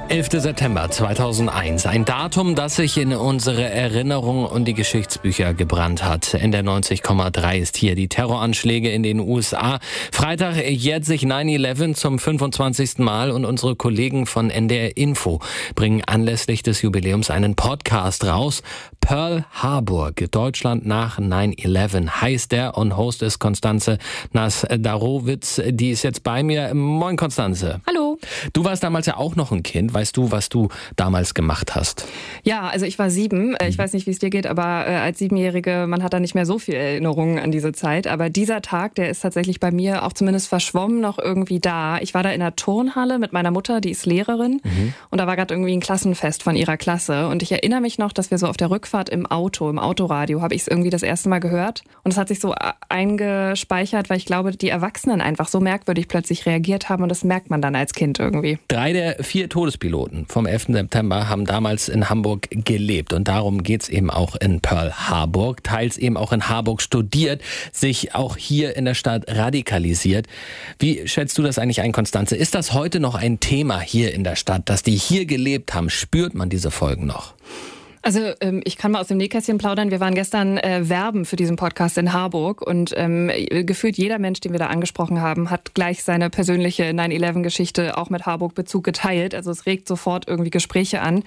11. September 2001. Ein Datum, das sich in unsere Erinnerung und die Geschichtsbücher gebrannt hat. NDR 90,3 ist hier die Terroranschläge in den USA. Freitag jährt sich 9/11 zum 25. Mal und unsere Kollegen von NDR Info bringen anlässlich des Jubiläums einen Podcast raus. Pearl Harbor, Deutschland nach 9/11 heißt der und Host ist Konstanze Nasdarowitz. Die ist jetzt bei mir. Moin Konstanze. Hallo. Du warst damals ja auch noch ein Kind. Weißt du, was du damals gemacht hast? Ja, also ich war 7. Ich weiß nicht, wie es dir geht, aber als 7-Jährige, man hat da nicht mehr so viel Erinnerungen an diese Zeit. Aber dieser Tag, der ist tatsächlich bei mir auch zumindest verschwommen noch irgendwie da. Ich war da in der Turnhalle mit meiner Mutter, die ist Lehrerin. Und da war gerade irgendwie ein Klassenfest von ihrer Klasse. Und ich erinnere mich noch, dass wir so auf der Rückfahrt im Autoradio, habe ich es irgendwie das erste Mal gehört. Und es hat sich so eingespeichert, weil ich glaube, die Erwachsenen einfach so merkwürdig plötzlich reagiert haben. Und das merkt man dann als Kind irgendwie. 3 der 4 Todespiloten vom 11. September haben damals in Hamburg gelebt. Und darum geht's eben auch in Pearl Harbor. Teils eben auch in Harburg studiert, sich auch hier in der Stadt radikalisiert. Wie schätzt du das eigentlich ein, Konstanze? Ist das heute noch ein Thema hier in der Stadt, dass die hier gelebt haben? Spürt man diese Folgen noch? Also ich kann mal aus dem Nähkästchen plaudern. Wir waren gestern werben für diesen Podcast in Harburg und gefühlt jeder Mensch, den wir da angesprochen haben, hat gleich seine persönliche 9/11-Geschichte auch mit Harburg-Bezug geteilt. Also es regt sofort irgendwie Gespräche an.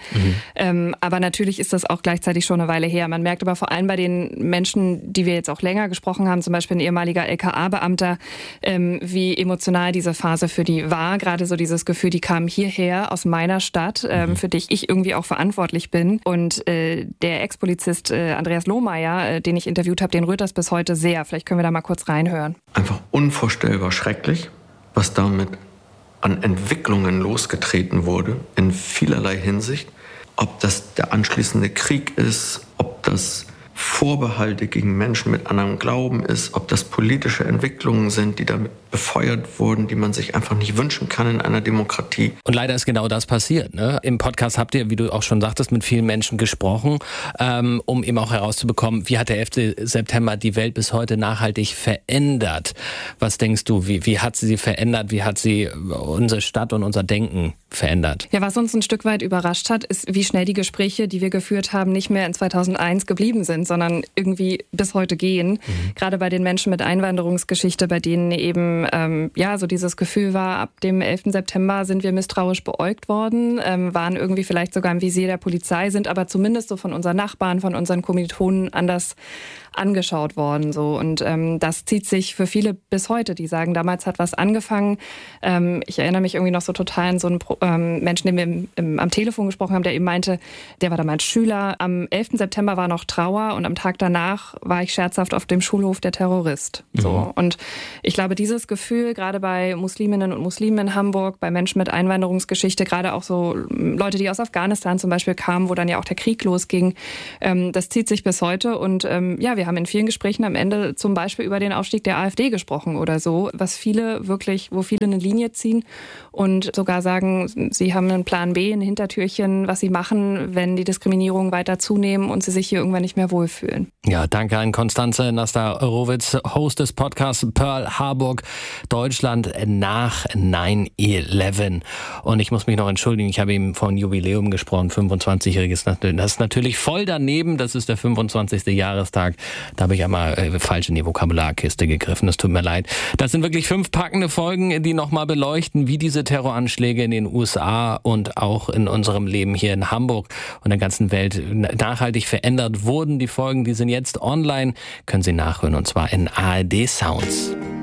Aber natürlich ist das auch gleichzeitig schon eine Weile her. Man merkt aber vor allem bei den Menschen, die wir jetzt auch länger gesprochen haben, zum Beispiel ein ehemaliger LKA-Beamter, wie emotional diese Phase für die war. Gerade so dieses Gefühl, die kamen hierher aus meiner Stadt, für die ich irgendwie auch verantwortlich bin. Und der Ex-Polizist Andreas Lohmeier, den ich interviewt habe, den rührt das bis heute sehr. Vielleicht können wir da mal kurz reinhören. Einfach unvorstellbar schrecklich, was damit an Entwicklungen losgetreten wurde, in vielerlei Hinsicht. Ob das der anschließende Krieg ist, ob das Vorbehalte gegen Menschen mit anderem Glauben ist, ob das politische Entwicklungen sind, die damit befeuert wurden, die man sich einfach nicht wünschen kann in einer Demokratie. Und leider ist genau das passiert, ne? Im Podcast habt ihr, wie du auch schon sagtest, mit vielen Menschen gesprochen, um eben auch herauszubekommen, wie hat der 11. September die Welt bis heute nachhaltig verändert? Was denkst du, wie hat sie verändert? Wie hat sie unsere Stadt und unser Denken verändert? Ja, was uns ein Stück weit überrascht hat, ist, wie schnell die Gespräche, die wir geführt haben, nicht mehr in 2001 geblieben sind, sondern irgendwie bis heute gehen. Gerade bei den Menschen mit Einwanderungsgeschichte, bei denen eben so dieses Gefühl war, ab dem 11. September sind wir misstrauisch beäugt worden, waren irgendwie vielleicht sogar im Visier der Polizei, sind aber zumindest so von unseren Nachbarn, von unseren Kommilitonen anders angeschaut worden. So. Und das zieht sich für viele bis heute, die sagen, damals hat was angefangen. Ich erinnere mich irgendwie noch so total an so einen Menschen, den wir am Telefon gesprochen haben, der eben meinte, der war damals Schüler. Am 11. September war noch Trauer und am Tag danach war ich scherzhaft auf dem Schulhof der Terrorist. So. Und ich glaube, dieses Gefühl, gerade bei Musliminnen und Muslimen in Hamburg, bei Menschen mit Einwanderungsgeschichte, gerade auch so Leute, die aus Afghanistan zum Beispiel kamen, wo dann ja auch der Krieg losging, das zieht sich bis heute. Und wir haben in vielen Gesprächen am Ende zum Beispiel über den Aufstieg der AfD gesprochen oder so, wo viele eine Linie ziehen und sogar sagen, sie haben einen Plan B, ein Hintertürchen, was sie machen, wenn die Diskriminierungen weiter zunehmen und sie sich hier irgendwann nicht mehr wohlfühlen. Ja, danke an Konstanze Nasdarowitz, Host des Podcasts Pearl Harbor, Deutschland nach 9/11. Und ich muss mich noch entschuldigen, ich habe eben von Jubiläum gesprochen, 25-jähriges, das ist natürlich voll daneben, das ist der 25. Jahrestag. Da habe ich einmal falsch in die Vokabularkiste gegriffen, das tut mir leid. Das sind wirklich 5 packende Folgen, die nochmal beleuchten, wie diese Terroranschläge in den USA und auch in unserem Leben hier in Hamburg und der ganzen Welt nachhaltig verändert wurden. Die Folgen, die sind jetzt online, können Sie nachhören und zwar in ARD Sounds.